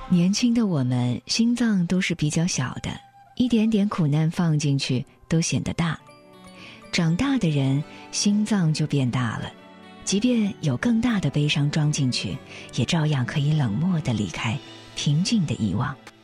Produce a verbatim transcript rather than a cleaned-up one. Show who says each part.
Speaker 1: 年轻的我们心脏都是比较小的，一点点苦难放进去都显得大。长大的人心脏就变大了，即便有更大的悲伤装进去，也照样可以冷漠地离开，平静地遗忘。